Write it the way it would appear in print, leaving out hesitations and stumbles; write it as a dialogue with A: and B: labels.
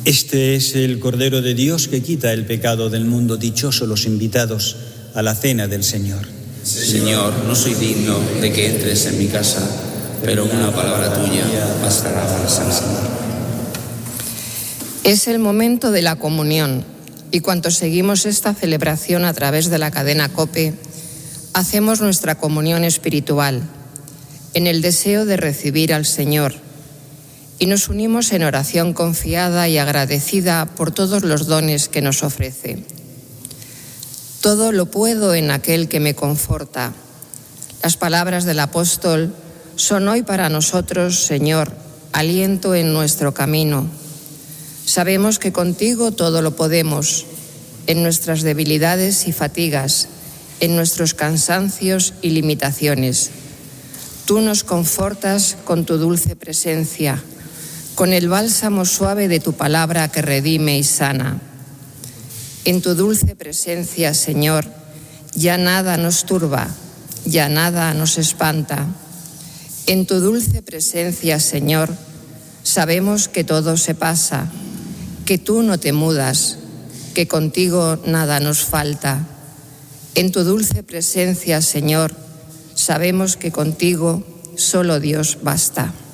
A: Este es el Cordero de Dios que quita el pecado del mundo. Dichosos los invitados a la cena del Señor.
B: Señor, no soy digno de que entres en mi casa, pero una palabra tuya bastará para sanarme.
C: Es el momento de la comunión y cuantos seguimos esta celebración a través de la cadena COPE, hacemos nuestra comunión espiritual en el deseo de recibir al Señor y nos unimos en oración confiada y agradecida por todos los dones que nos ofrece. Todo lo puedo en aquel que me conforta. Las palabras del apóstol son hoy para nosotros, Señor, aliento en nuestro camino. Sabemos que contigo todo lo podemos, en nuestras debilidades y fatigas, en nuestros cansancios y limitaciones. Tú nos confortas con tu dulce presencia, con el bálsamo suave de tu palabra que redime y sana. En tu dulce presencia, Señor, ya nada nos turba, ya nada nos espanta. En tu dulce presencia, Señor, sabemos que todo se pasa, que tú no te mudas, que contigo nada nos falta. En tu dulce presencia, Señor, sabemos que contigo solo Dios basta.